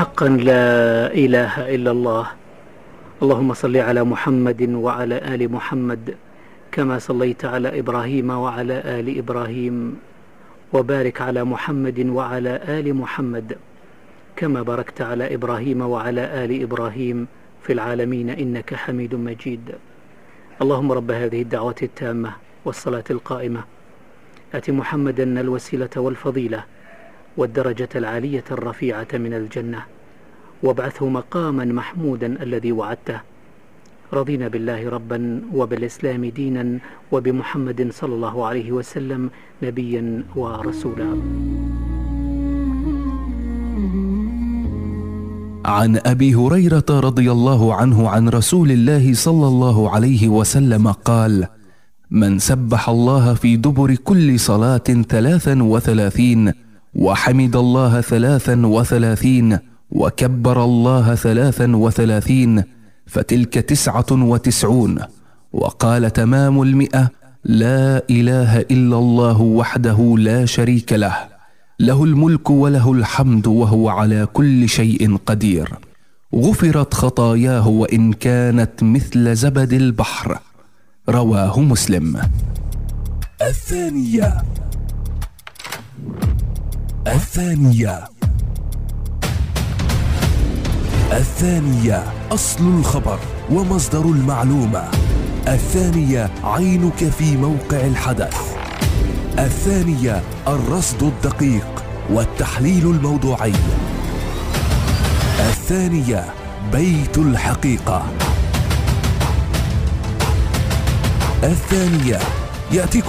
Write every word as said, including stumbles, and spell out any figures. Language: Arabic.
حقا لا إله إلا الله. اللهم صل على محمد وعلى آل محمد كما صليت على إبراهيم وعلى آل إبراهيم، وبارك على محمد وعلى آل محمد كما باركت على إبراهيم وعلى آل إبراهيم في العالمين إنك حميد مجيد. اللهم رب هذه الدعوة التامة والصلاة القائمة آت محمدا الوسيلة والفضيلة والدرجة العالية الرفيعة من الجنة، وابعثه مقاما محمودا الذي وعدته. رضينا بالله ربا وبالإسلام دينا وبمحمد صلى الله عليه وسلم نبيا ورسولا. عن أبي هريرة رضي الله عنه عن رسول الله صلى الله عليه وسلم قال: من سبح الله في دبر كل صلاة ثلاثا وثلاثين، وحمد الله ثلاثا وثلاثين، وكبر الله ثلاثا وثلاثين، فتلك تسعة وتسعون. وقال تمام المئة: لا إله إلا الله وحده لا شريك له، له الملك وله الحمد وهو على كل شيء قدير، غفرت خطاياه وإن كانت مثل زبد البحر. رواه مسلم. الثانية الثانية الثانية أصل الخبر ومصدر المعلومة. الثانية عينك في موقع الحدث. الثانية الرصد الدقيق والتحليل الموضوعي. الثانية بيت الحقيقة. الثانية يأتيكم